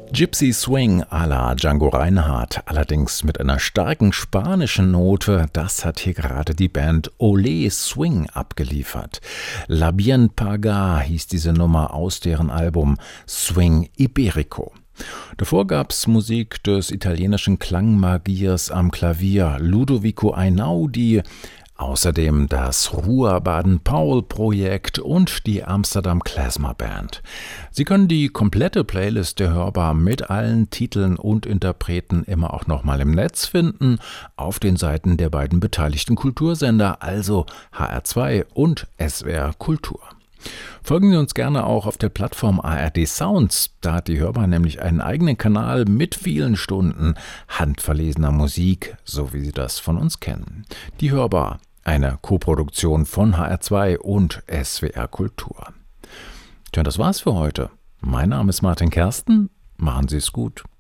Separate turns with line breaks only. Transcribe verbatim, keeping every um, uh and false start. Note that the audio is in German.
Gypsy Swing à la Django Reinhardt, allerdings mit einer starken spanischen Note, das hat hier gerade die Band Olé Swing abgeliefert. La Bien Paga hieß diese Nummer aus deren Album Swing Iberico. Davor gab's Musik des italienischen Klangmagiers am Klavier Ludovico Einaudi, außerdem das Ruhr Baden-Powell-Projekt und die Amsterdam Klezmer Band. Sie können die komplette Playlist der Hörbar mit allen Titeln und Interpreten immer auch nochmal im Netz finden, auf den Seiten der beiden beteiligten Kultursender, also H R zwei und S W R Kultur. Folgen Sie uns gerne auch auf der Plattform A R D Sounds, da hat die Hörbar nämlich einen eigenen Kanal mit vielen Stunden handverlesener Musik, so wie Sie das von uns kennen. Die Hörbar, eine Koproduktion von H R zwei und S W R Kultur. Tja, das war's für heute. Mein Name ist Martin Kersten. Machen Sie es gut.